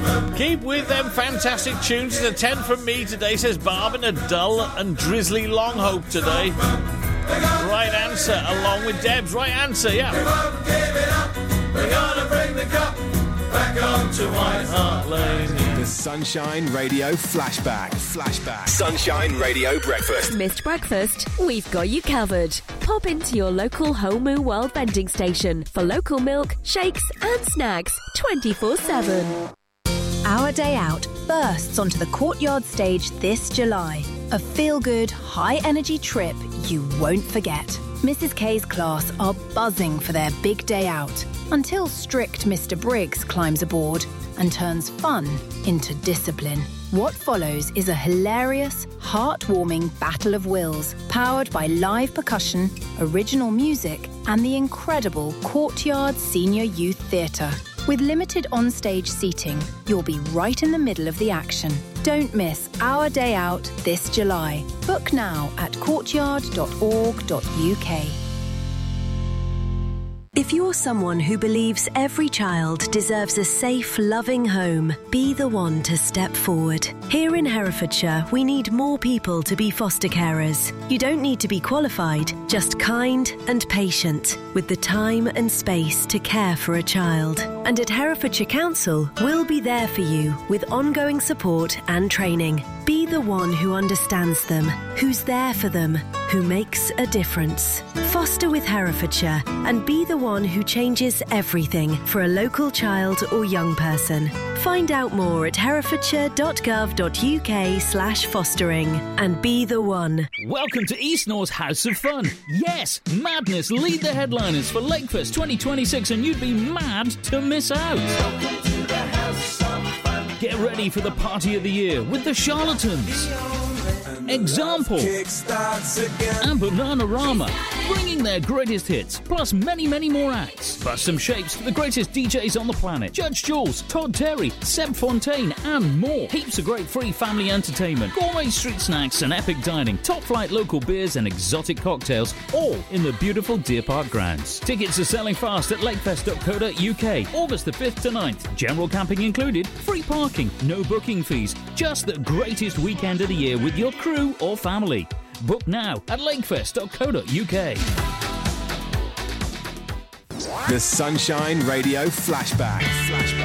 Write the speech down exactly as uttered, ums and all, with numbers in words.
Keep with them fantastic tunes. It's a ten from me today, says Barb, and a dull and drizzly Longhope today. Right answer, along with Deb's. Right answer, yeah. We're gonna bring the cup back on to White Hart Lane. The Sunshine Radio Flashback. Flashback. Sunshine Radio Breakfast. Missed breakfast? We've got you covered. Pop into your local Homu World vending station for local milk, shakes and snacks twenty-four seven. Our Day Out bursts onto the Courtyard stage this July. A feel-good, high-energy trip you won't forget. Missus K's class are buzzing for their big day out until strict Mister Briggs climbs aboard and turns fun into discipline. What follows is a hilarious, heartwarming battle of wills powered by live percussion, original music and the incredible Courtyard Senior Youth Theatre. With limited on-stage seating, you'll be right in the middle of the action. Don't miss Our Day Out this July. Book now at courtyard dot org dot U K. If you're someone who believes every child deserves a safe, loving home, be the one to step forward. Here in Herefordshire, we need more people to be foster carers. You don't need to be qualified, just kind and patient, with the time and space to care for a child. And at Herefordshire Council, we'll be there for you with ongoing support and training. Be the one who understands them, who's there for them, who makes a difference. Foster with Herefordshire and be the one who changes everything for a local child or young person. Find out more at herefordshire dot gov dot U K slash fostering and be the one. Welcome to East North's House of Fun. Yes, Madness lead the headliners for Lakefest twenty twenty-six and you'd be mad to miss out. Welcome to the House of Fun. Get ready for the party of the year with the Charlatans, Example and Bananarama, bringing their greatest hits, plus many, many more acts. Bust some shapes for the greatest D Js on the planet. Judge Jules, Todd Terry, Seb Fontaine, and more. Heaps of great free family entertainment, gourmet street snacks and epic dining, top flight local beers and exotic cocktails, all in the beautiful Deer Park grounds. Tickets are selling fast at lakefest dot co dot U K, August the fifth to ninth. General camping included, free parking, no booking fees. Just the greatest weekend of the year with your crew or family. Book now at lakefest dot co dot U K. The Sunshine Radio Flashback. Flashback.